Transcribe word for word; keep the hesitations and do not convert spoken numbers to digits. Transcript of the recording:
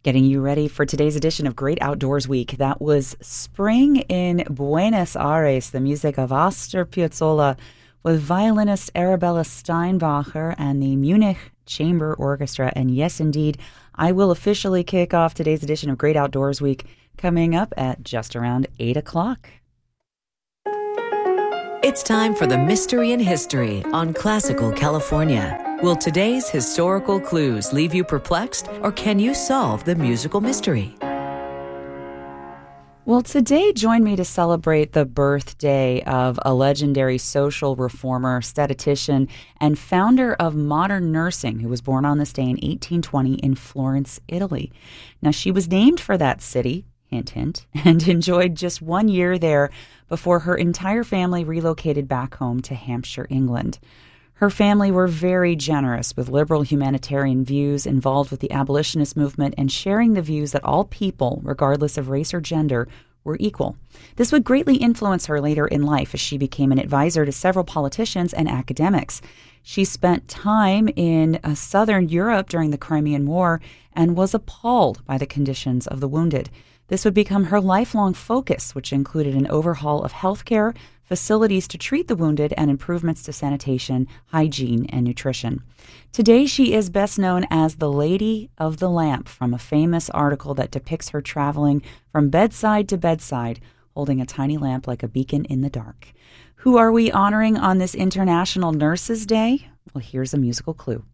Getting you ready for today's edition of Great Outdoors Week. That was Spring in Buenos Aires, the music of Astor Piazzolla with violinist Arabella Steinbacher and the Munich Chamber Orchestra. And yes, indeed, I will officially kick off today's edition of Great Outdoors Week coming up at just around eight o'clock. It's time for the Mystery in History on Classical California. Will today's historical clues leave you perplexed, or can you solve the musical mystery? Well, today join me to celebrate the birthday of a legendary social reformer, statistician, and founder of modern nursing who was born on this day in eighteen twenty in Florence, Italy. Now, she was named for that city, hint, hint, and enjoyed just one year there before her entire family relocated back home to Hampshire, England. Her family were very generous with liberal humanitarian views, involved with the abolitionist movement, and sharing the views that all people, regardless of race or gender, were equal. This would greatly influence her later in life as she became an advisor to several politicians and academics. She spent time in uh, southern Europe during the Crimean War and was appalled by the conditions of the wounded. This would become her lifelong focus, which included an overhaul of healthcare, facilities to treat the wounded, and improvements to sanitation, hygiene, and nutrition. Today, she is best known as the Lady of the Lamp from a famous article that depicts her traveling from bedside to bedside, holding a tiny lamp like a beacon in the dark. Who are we honoring on this International Nurses Day? Well, here's a musical clue.